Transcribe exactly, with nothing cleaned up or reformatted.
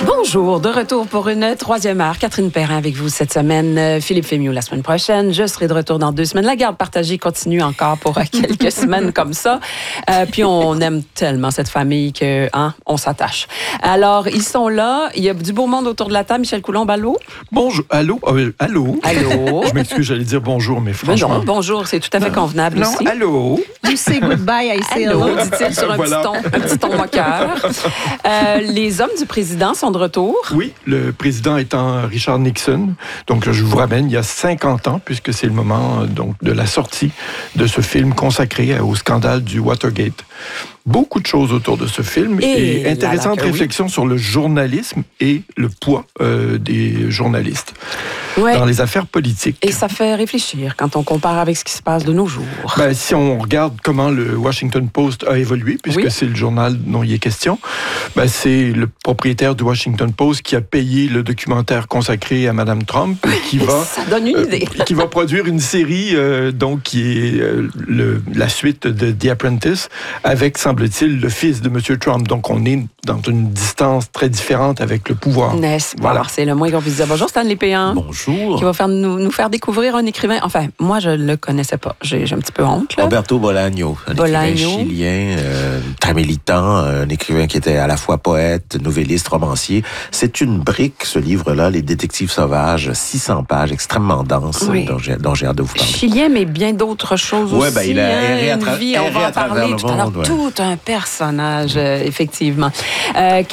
Bonjour, de retour pour une troisième heure. Catherine Perrin avec vous cette semaine. Philippe Fémieux la semaine prochaine. Je serai de retour dans deux semaines. La garde partagée continue encore pour quelques semaines comme ça. Euh, puis on aime tellement cette famille que hein, on s'attache. Alors, ils sont là. Il y a du beau monde autour de la table. Michel Coulombe, allô? Bonjour. Allô? Euh, allô? Allô? Je m'excuse, j'allais dire bonjour, mais franchement... Bonjour, bonjour, c'est tout à fait convenable non, aussi. allô? You say goodbye, I say hello. Allô, dit-il sur un, Voilà. petit ton, un petit ton moqueur. Euh, les hommes du président sont de retour. Oui, le président étant Richard Nixon. Donc, je vous ramène il y a cinquante ans, puisque c'est le moment donc, de la sortie de ce film consacré au scandale du Watergate. Beaucoup de choses autour de ce film Et et intéressante là, là, réflexion oui. sur le journalisme et le poids euh, des journalistes Ouais. dans les affaires politiques. Et ça fait réfléchir quand on compare avec ce qui se passe de nos jours. Ben, si on regarde comment le Washington Post a évolué, puisque oui. c'est le journal dont il est question, ben, c'est le propriétaire du Washington Post qui a payé le documentaire consacré à Mme Trump et qui va, ça donne une idée. euh, qui va produire une série euh, donc, qui est euh, le, la suite de The Apprentice avec, semble-t-il, le fils de M. Trump. Donc on est dans une distance très différente avec le pouvoir. N'est-ce pas? Voilà. C'est le moins qu'on puisse dire. Bonjour Stanley Péan. Bonjour. Qui va faire nous, nous faire découvrir un écrivain. Enfin, moi, je ne le connaissais pas. J'ai, j'ai un petit peu honte. Là. Roberto Bolaño, un Bolaño. écrivain chilien, euh, très militant, un écrivain qui était à la fois poète, novelliste, romancier. C'est une brique, ce livre-là, Les Détectives sauvages, six cents pages, extrêmement dense, Oui. dont, j'ai, dont j'ai hâte de vous parler. Chilien, mais bien d'autres choses Ouais, aussi. ben, il a hein, erré à une tra- vie, on erré va à en parler travers le tout à l'heure. monde, ouais. Tout un personnage, euh, effectivement. Euh,